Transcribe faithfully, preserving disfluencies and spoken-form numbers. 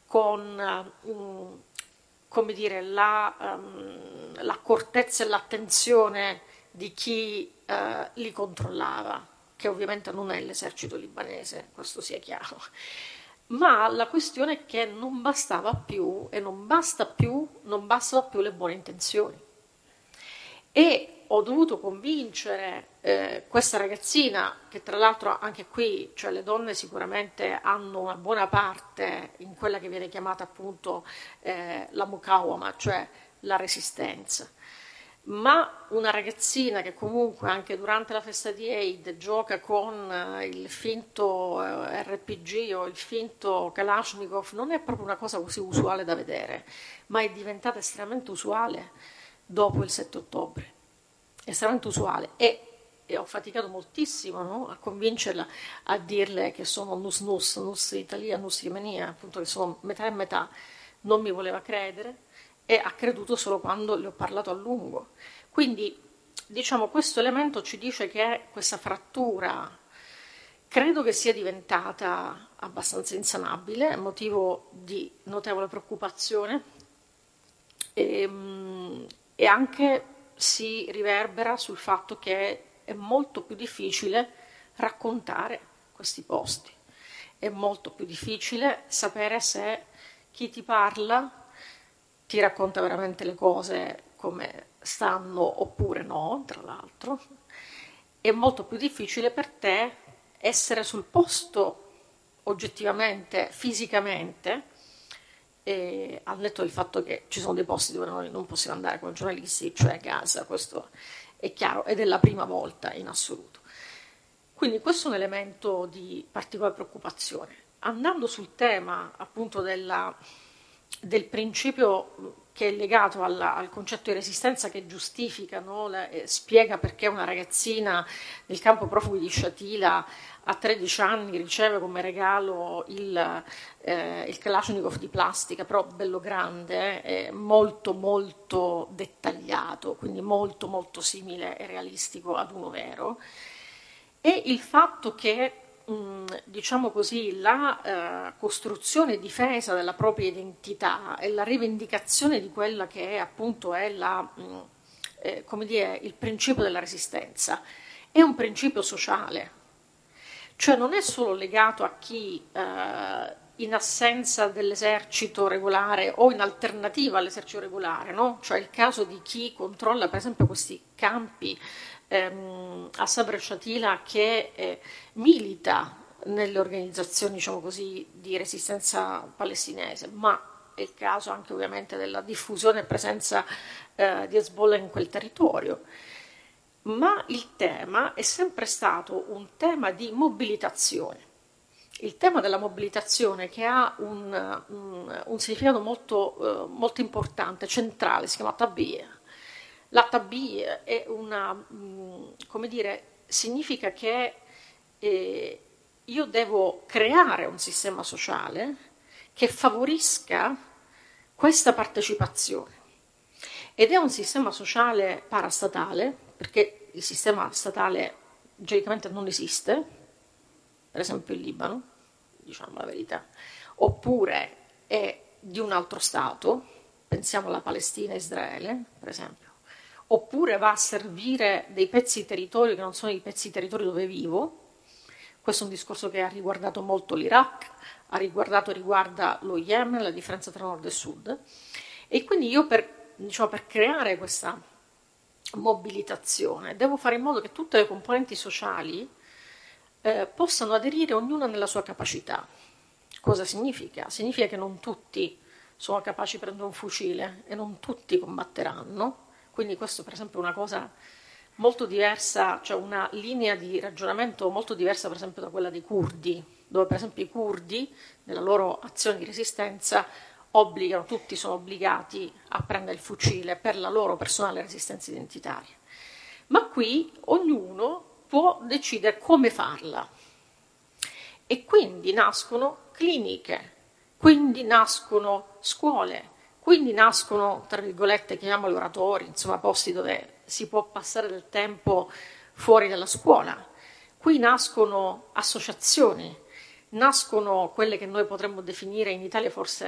con um, come dire, la, um, l'accortezza e l'attenzione di chi uh, li controllava, che ovviamente non è l'esercito libanese, questo sia chiaro. Ma la questione è che non bastava più, e non basta più, non bastano più le buone intenzioni. E ho dovuto convincere eh, questa ragazzina, che tra l'altro anche qui, cioè le donne sicuramente hanno una buona parte in quella che viene chiamata appunto eh, la mukawama, cioè la resistenza. Ma una ragazzina che comunque anche durante la festa di Eid gioca con il finto R P G o il finto Kalashnikov non è proprio una cosa così usuale da vedere, ma è diventata estremamente usuale dopo il sette ottobre, estremamente usuale. E, e ho faticato moltissimo, no? A convincerla a dirle che sono nus nus, nus Italia, nus Yemenia, appunto che sono metà e metà. Non mi voleva credere e ha creduto solo quando le ho parlato a lungo. Quindi, diciamo, questo elemento ci dice che questa frattura credo che sia diventata abbastanza insanabile, motivo di notevole preoccupazione, e, e anche si riverbera sul fatto che è molto più difficile raccontare questi posti, è molto più difficile sapere se chi ti parla ti racconta veramente le cose come stanno oppure no, tra l'altro. È molto più difficile per te essere sul posto oggettivamente, fisicamente, e al netto del fatto che ci sono dei posti dove noi non possiamo andare come giornalisti, cioè a Gaza, questo è chiaro, ed è la prima volta in assoluto. Quindi questo è un elemento di particolare preoccupazione. Andando sul tema appunto della, del principio che è legato alla, al concetto di resistenza, che giustifica, no? La, eh, spiega perché una ragazzina nel campo profughi di Shatila a tredici anni riceve come regalo il, eh, il Kalashnikov di plastica, però bello grande, eh, molto molto dettagliato, quindi molto molto simile e realistico ad uno vero, e il fatto che diciamo così, la eh, costruzione e difesa della propria identità e la rivendicazione di quella che è, appunto è la, mh, eh, come dire, il principio della resistenza è un principio sociale, cioè non è solo legato a chi eh, in assenza dell'esercito regolare o in alternativa all'esercito regolare, no? Cioè il caso di chi controlla per esempio questi campi a Sabra e Shatila, che eh, milita nelle organizzazioni, diciamo così, di resistenza palestinese, ma è il caso anche ovviamente della diffusione e presenza eh, di Hezbollah in quel territorio. Ma il tema è sempre stato un tema di mobilitazione. Il tema della mobilitazione, che ha un, un, un significato molto, eh, molto importante, centrale, si chiama Tabiyya. La Tabiyya è una, come dire, significa che eh, io devo creare un sistema sociale che favorisca questa partecipazione. Ed è un sistema sociale parastatale, perché il sistema statale genericamente non esiste, per esempio in Libano, diciamo la verità, oppure è di un altro Stato, pensiamo alla Palestina e Israele, per esempio, oppure va a servire dei pezzi di territorio che non sono i pezzi di territorio dove vivo. Questo è un discorso che ha riguardato molto l'Iraq, ha riguardato, riguarda lo Yemen, la differenza tra nord e sud, e quindi io per, diciamo, per creare questa mobilitazione devo fare in modo che tutte le componenti sociali eh, possano aderire ognuna nella sua capacità. Cosa significa? Significa che non tutti sono capaci di prendere un fucile e non tutti combatteranno. Quindi questo per esempio è una cosa molto diversa, cioè una linea di ragionamento molto diversa per esempio da quella dei curdi, dove per esempio i curdi nella loro azione di resistenza obbligano, tutti sono obbligati a prendere il fucile per la loro personale resistenza identitaria. Ma qui ognuno può decidere come farla. E quindi nascono cliniche, quindi nascono scuole, quindi nascono, tra virgolette, chiamiamoli oratori, insomma posti dove si può passare del tempo fuori dalla scuola. Qui nascono associazioni, nascono quelle che noi potremmo definire in Italia forse